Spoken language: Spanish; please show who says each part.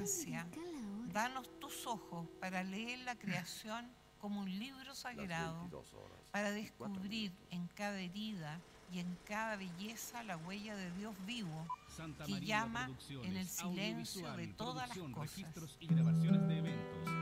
Speaker 1: ciencia, danos tus ojos para leer la creación como un libro sagrado, para descubrir en cada herida y en cada belleza la huella de Dios vivo
Speaker 2: Santa
Speaker 1: que
Speaker 2: María
Speaker 1: llama
Speaker 2: Producciones,
Speaker 1: en el silencio
Speaker 2: audiovisual,
Speaker 1: de todas las
Speaker 2: producción,
Speaker 1: cosas.
Speaker 2: registros y grabaciones de eventos.